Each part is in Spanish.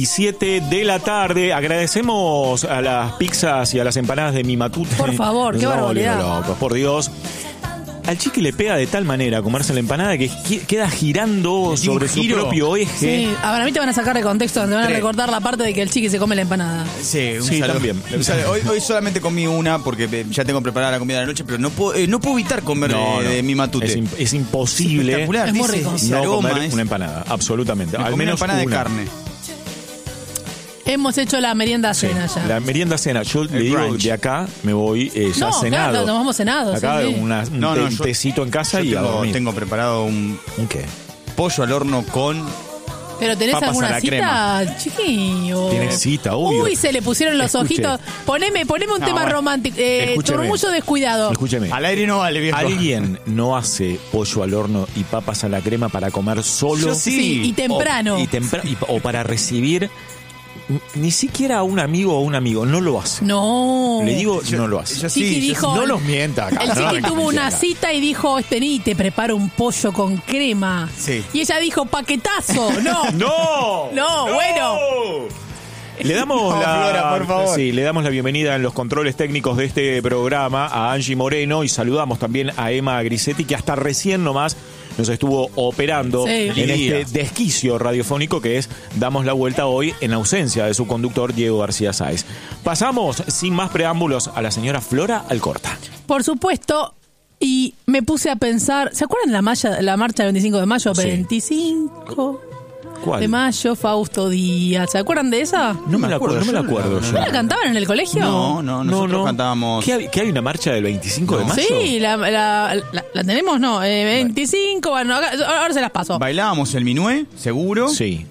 7 de la tarde. Agradecemos a las pizzas y a las empanadas de Mi Matute. Por favor, qué barbaridad. Locos, por Dios. Al chiqui le pega de tal manera a comerse la empanada que queda girando sobre su propio eje. Sí, a mí te van a sacar de contexto, te van a recortar la parte de que el chiqui se come la empanada. Sí, también. Hoy solamente comí una porque ya tengo preparada la comida de la noche, pero no puedo evitar comer de Mi Matute. Es imposible. Es muy rico. No comer una empanada, absolutamente. Al menos una empanada de carne. Hemos hecho la merienda cena ya. La merienda cena. Yo le digo, brunch. De acá me voy ya cenado. Claro, nos vamos cenados. Acá un tecito en casa y a dormir. Tengo preparado un ¿qué? Pollo al horno con ¿Pero tenés papas alguna cita, chiqui? Tienes cita, obvio. Uy, se le pusieron los ojitos. Poneme un tema romántico. Turmuyo descuidado. Escúcheme. Al aire no vale, viejo. ¿Alguien no hace pollo al horno y papas a la crema para comer solo? Yo sí. Y temprano. O para recibir... Ni siquiera a un amigo o un amigo, no lo hace. No. Le digo, no lo hace. Dijo, no los mienta. El chiqui tuvo una cita y dijo, vení, te preparo un pollo con crema. Sí. Y ella dijo, paquetazo. No. No, bueno. Le damos Flora, por favor. Sí, le damos la bienvenida en los controles técnicos de este programa a Angie Moreno y saludamos también a Emma Grisetti, que hasta recién nomás nos estuvo operando en este desquicio radiofónico que es Damos la Vuelta hoy en ausencia de su conductor Diego García Sáez. Pasamos sin más preámbulos a la señora Flora Alcorta. Por supuesto, y me puse a pensar, ¿se acuerdan la marcha del 25 de mayo? Sí. 25 ¿Cuál? de mayo, Fausto Díaz. ¿Se acuerdan de esa? No me la acuerdo yo. ¿No la cantaban en el colegio? No, nosotros cantábamos. ¿Qué hay una marcha del 25 de mayo? Sí, la tenemos, no. 25, bueno, ahora se las paso. Bailábamos el minué, seguro. Sí.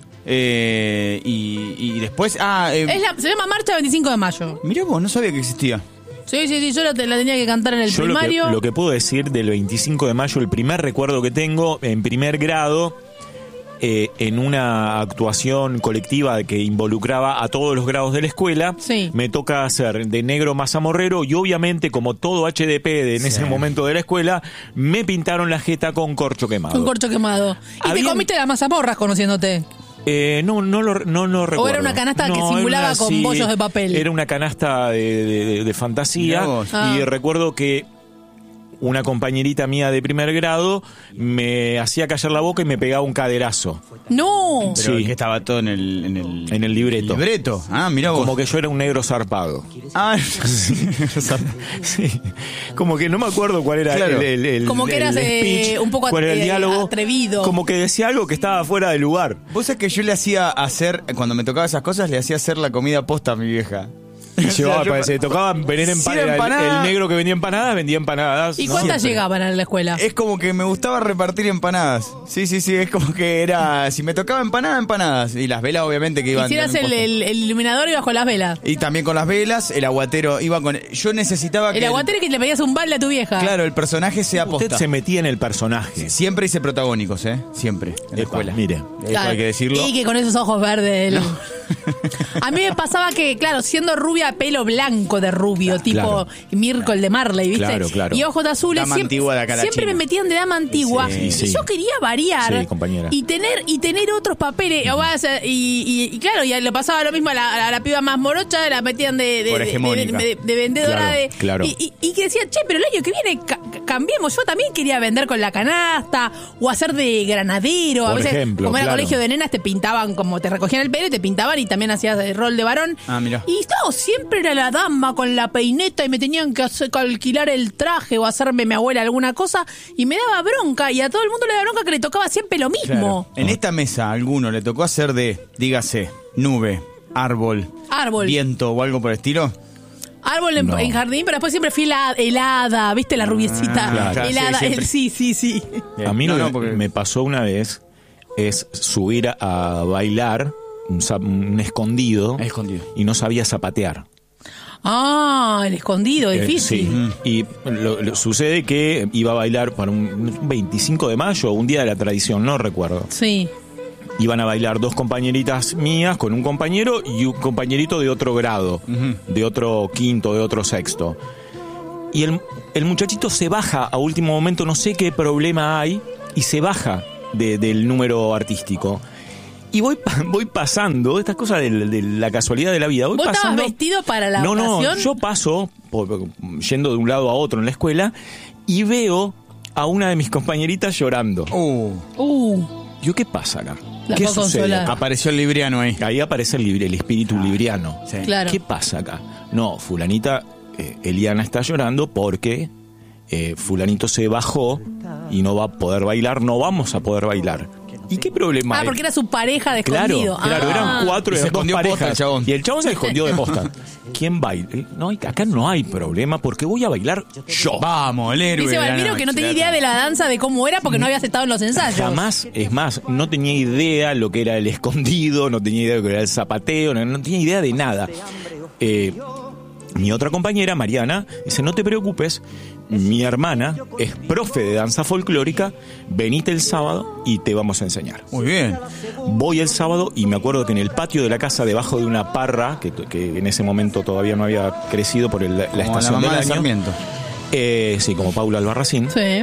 Y después. Se llama Marcha 25 de mayo. Mirá vos, no sabía que existía. Sí, yo la tenía que cantar en el primario. Lo que puedo decir del 25 de mayo, el primer recuerdo que tengo en primer grado, en una actuación colectiva que involucraba a todos los grados de la escuela, me toca hacer de negro mazamorrero y obviamente, como todo HDP en ese momento de la escuela, me pintaron la jeta con corcho quemado. ¿Y te comiste las mazamorras conociéndote? No lo recuerdo. ¿O era una canasta que simulaba con bollos de papel? Era una canasta de fantasía. Y recuerdo que una compañerita mía de primer grado me hacía callar la boca y me pegaba un caderazo. ¡No! Pero que estaba todo en el libreto. ¿Libreto? Ah, mirá vos. Como que yo era un negro zarpado. Ah, sí. Como que no me acuerdo cuál era el como que eras speech, un poco cuál era el diálogo, atrevido. Como que decía algo que estaba fuera de lugar. Vos sabés que yo le hacía hacer, cuando me tocaba esas cosas, le hacía hacer la comida posta a mi vieja. Se tocaba venir empanadas. El negro que vendía empanadas, vendía empanadas. ¿Y cuántas llegaban a la escuela? Es como que me gustaba repartir empanadas. Sí, es como que era... Si me tocaba empanadas. Y las velas, obviamente, que iban... Hicieras el iluminador y ibas con las velas. Y también con las velas, el aguatero iba con... Yo necesitaba que... El aguatero es que le pedías un balde a tu vieja. Claro, el personaje sea posta. Usted se metía en el personaje. Siempre hice protagónicos, Siempre, en la escuela. Mire. Eso hay que decirlo. Y que con esos ojos verdes... No. A mí me pasaba que, claro, siendo rubia, pelo blanco de rubio, tipo Mirko el de Marley, ¿viste? Claro. Y ojos azules, siempre me metían de dama antigua. Y yo quería variar y tener otros papeles. Y claro, ya le pasaba lo mismo a la piba más morocha, la metían de vendedora y que decía, che, pero el año que viene cambiemos. Yo también quería vender con la canasta o hacer de granadero. A veces, como era colegio de nenas, te pintaban, como te recogían el pelo y te pintaban y también hacías el rol de varón. Mirá. Y siempre era la dama con la peineta y me tenían que alquilar el traje o hacerme mi abuela alguna cosa y me daba bronca y a todo el mundo le daba bronca que le tocaba siempre lo mismo. En esta mesa a alguno le tocó hacer dígase, nube, árbol, viento o algo por el estilo. Árbol en jardín, pero después siempre fui la helada, ¿viste? La rubiecita. Helada, sí. A mí porque me pasó una vez es subir a bailar un escondido y no sabía zapatear. El escondido, difícil. Sí. Y sucede que iba a bailar para un 25 de mayo, un día de la tradición, no recuerdo. Sí. Iban a bailar dos compañeritas mías con un compañero y un compañerito de otro grado, de otro quinto, de otro sexto. Y el muchachito se baja a último momento, no sé qué problema hay, y se baja del número artístico. Y voy pasando, estas cosas de la casualidad de la vida. ¿Vos estabas vestido para la ocasión? No, yo paso, yendo de un lado a otro en la escuela, y veo a una de mis compañeritas llorando. Yo, ¿qué pasa acá? ¿Qué sucede? Apareció el libriano ahí. Ahí aparece el espíritu libriano. Sí. Claro. ¿Qué pasa acá? No, fulanita, Eliana está llorando porque fulanito se bajó y no va a poder bailar, no vamos a poder bailar. ¿Y qué problema hay? Porque era su pareja de escondido. Claro, eran 4 y se escondió parejas. Posta, el chabón. Y el chabón se escondió de posta. ¿Quién baila? No, acá no hay problema porque voy a bailar yo. Vamos, el héroe. Dice Valmiro que no tenía idea de la danza, de cómo era, porque no había estado en los ensayos. Jamás, es más, no tenía idea lo que era el escondido, no tenía idea de lo que era el zapateo, no tenía idea de nada. Mi otra compañera, Mariana, dice, no te preocupes, mi hermana es profe de danza folclórica, venite el sábado y te vamos a enseñar. Muy bien. Voy el sábado y me acuerdo que en el patio de la casa, debajo de una parra, que en ese momento todavía no había crecido por la estación del año. Sarmiento. Sí, como Paula Albarracín. Sí.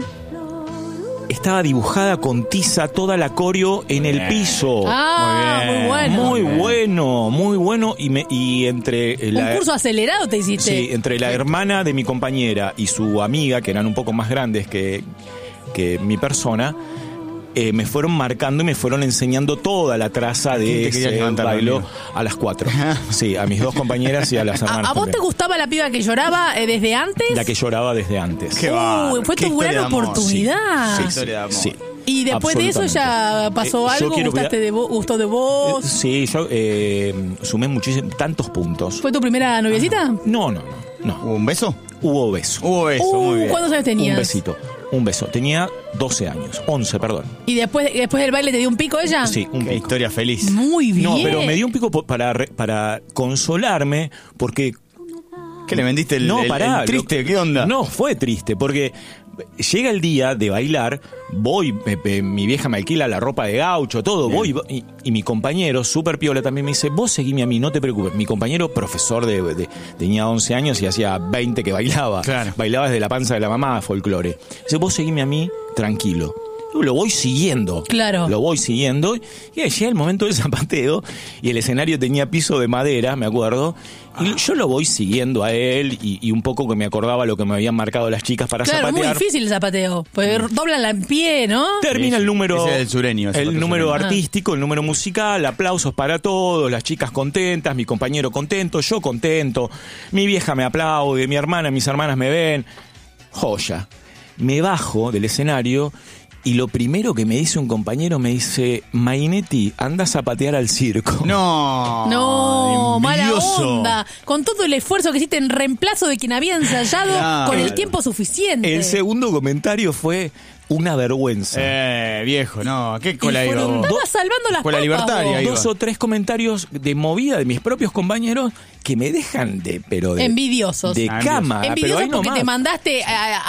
Estaba dibujada con tiza toda la coreo en el piso. Muy bueno. Muy bueno. Y entre un curso acelerado te hiciste. Sí, entre la hermana de mi compañera y su amiga, que eran un poco más grandes que mi persona, me fueron marcando y me fueron enseñando toda la traza de ese bailo a las 4. Sí, a mis 2 compañeras y a las hermanas. ¿A vos te gustaba la piba que lloraba desde antes? La que lloraba desde antes. Fue tu gran oportunidad. Sí. Y después de eso ya pasó algo, ¿gustó de vos? Sí, yo sumé tantos puntos. ¿Fue tu primera noviecita? No. ¿Hubo un beso? Hubo beso. Muy bien. ¿Cuántos años tenías? Un beso. Tenía 12 años, 11, perdón. ¿Y después del baile te dio un pico ella? Sí, un pico. Historia feliz. Muy bien. No, pero me dio un pico para consolarme, porque... ¿Qué le vendiste el triste? ¿Qué onda? No, fue triste, porque llega el día de bailar, voy, mi vieja me alquila la ropa de gaucho, todo, voy, y mi compañero, súper piola, también me dice, vos seguime a mí, no te preocupes. Mi compañero, profesor tenía 11 años y hacía 20 que bailaba. Claro. Bailaba desde la panza de la mamá, folclore. Dice, vos seguime a mí, tranquilo. Lo voy siguiendo. Claro. Lo voy siguiendo. Y llega el momento del zapateo y el escenario tenía piso de madera, me acuerdo. Y yo lo voy siguiendo a él y un poco que me acordaba lo que me habían marcado las chicas para zapatear. Claro, muy difícil el zapateo. Pues doblan en pie, ¿no? Termina el número. Ese es el sureño. El número artístico, el número musical, aplausos para todos, las chicas contentas, mi compañero contento, yo contento, mi vieja me aplaude, mis hermanas me ven. Joya. Me bajo del escenario. Y lo primero que me dice un compañero, me dice, Mainetti, anda a zapatear al circo. No, mala onda. Con todo el esfuerzo que hiciste en reemplazo de quien había ensayado con el tiempo suficiente. El segundo comentario fue una vergüenza. Viejo, no, ¿qué cola iba? Estaba salvando las papas. Libertaria. 2 o 3 comentarios de movida de mis propios compañeros que me dejan de envidiosos. De cama. Envidiosos porque te mandaste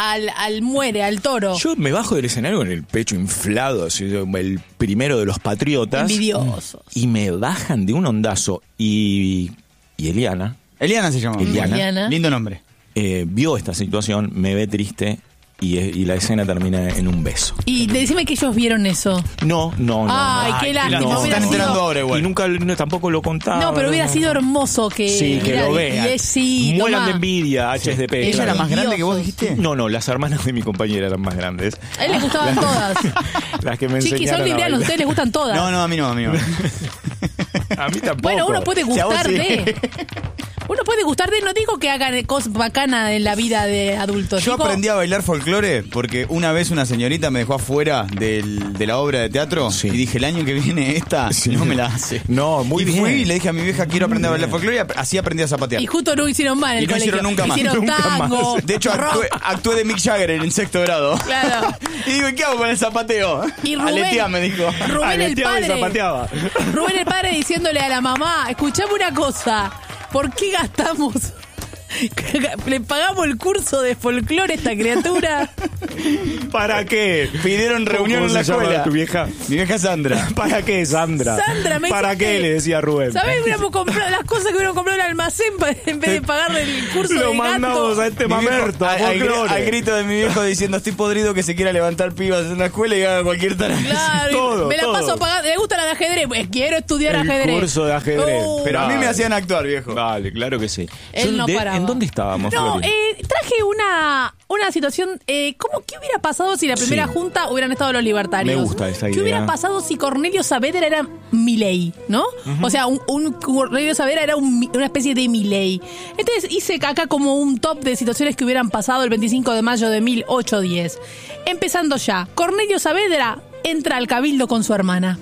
al toro. Yo me bajo del escenario con el pecho inflado, así, el primero de los patriotas. Envidiosos. Y me bajan de un ondazo. Y Eliana. Eliana se llama. Eliana. Lindo nombre. Vio esta situación, me ve triste. Y la escena termina en un beso. Y decime que ellos vieron eso. No. Ay, qué lástima. Se están enterando ahora igual. Y nunca tampoco lo contaba. No, pero hubiera sido hermoso que lo vean. Mueran de envidia, HDP. ¿Ella era más grande que vos dijiste? No, las hermanas de mi compañera eran más grandes. A él les gustaban todas. Las que me enseñaron. Chiquis, son librianos, a ustedes les gustan todas. No, a mí no. A mí tampoco. Bueno, uno puede gustar de... Uno puede gustar de, no digo que hagan cosas bacanas en la vida de adultos. Yo aprendí a bailar folclore porque una vez una señorita me dejó afuera de la obra de teatro y dije, el año que viene no me la hace. No, muy bien. Y fui y le dije a mi vieja, quiero aprender a bailar folclore, y así aprendí a zapatear. Y justo no hicieron mal en el colegio. Y no hicieron nunca más. Hicieron tango, de hecho, actué de Mick Jagger en 6º grado. Claro. Y digo, ¿qué hago con el zapateo? Y Rubén, Aletea, me dijo. Rubén el padre diciéndole a la mamá, escuchame una cosa, ¿por qué gastamos Le pagamos el curso de folclore a esta criatura. ¿Para qué? Pidieron reunión en la escuela. ¿Tu vieja? Mi vieja Sandra. ¿Para qué, Sandra? Sandra, me ¿Para qué? Le decía Rubén. ¿Sabés? Hubiéramos comprado las cosas que hubiéramos comprado en el almacén en vez de pagarle el curso de gato. Lo mandamos a este mamerto. Al grito de mi viejo diciendo: estoy podrido que se quiera levantar pibas en la escuela y haga cualquier tarea. Claro, me la paso pagando. ¿Le gusta la de ajedrez? Pues quiero estudiar ajedrez. Curso de ajedrez. Pero a mí me hacían actuar, viejo. Vale, claro que sí. Él no paraba. ¿En dónde estábamos? No, traje una situación. ¿Qué hubiera pasado si la primera junta hubieran estado los libertarios? Me gusta esa idea. ¿Qué hubiera pasado si Cornelio Saavedra era Milei, no? Uh-huh. O sea, un Cornelio Saavedra era una especie de Milei. Entonces hice acá como un top de situaciones que hubieran pasado el 25 de mayo de 1810. Empezando ya. Cornelio Saavedra entra al cabildo con su hermana.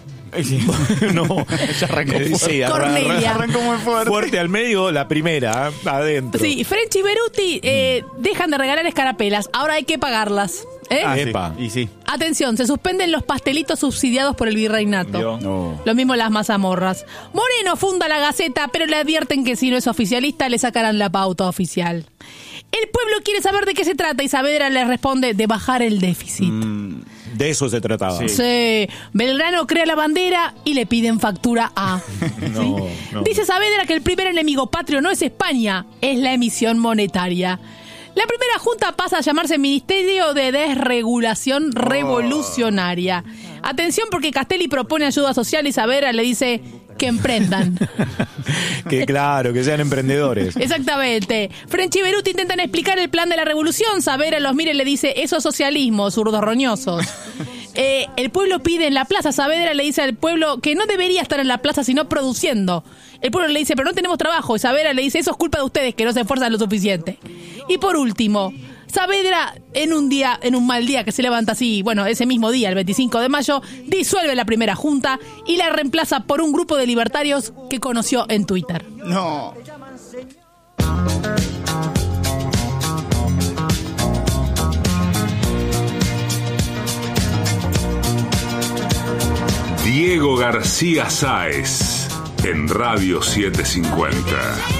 No, ya arrancó fuerte. Sí, arrancó muy fuerte. Fuerte al medio, la primera, adentro. Sí, French y Beruti dejan de regalar escarapelas. Ahora hay que pagarlas. Epa. Sí. Y sí. Atención, se suspenden los pastelitos subsidiados por el virreinato. No. Lo mismo las mazamorras. Moreno funda la Gaceta, pero le advierten que si no es oficialista le sacarán la pauta oficial. El pueblo quiere saber de qué se trata y Saavedra le responde de bajar el déficit. De eso se trataba. Sí. Belgrano crea la bandera y le piden factura A. No. Dice Saavedra que el primer enemigo patrio no es España, es la emisión monetaria. La primera junta pasa a llamarse Ministerio de Desregulación Revolucionaria. Atención porque Castelli propone ayuda social y Saavedra le dice que emprendan. Que claro, que sean emprendedores. Exactamente. French y Beruti intentan explicar el plan de la revolución. Saavedra los mira y le dice: eso es socialismo, zurdos roñosos. El pueblo pide en la plaza. Saavedra le dice al pueblo que no debería estar en la plaza sino produciendo. El pueblo le dice: pero no tenemos trabajo. Y Saavedra le dice: eso es culpa de ustedes que no se esfuerzan lo suficiente. Y por último, Saavedra en un mal día que se levanta así, bueno, ese mismo día, el 25 de mayo, disuelve la primera junta y la reemplaza por un grupo de libertarios que conoció en Twitter. No. Diego García Sáez en Radio 750.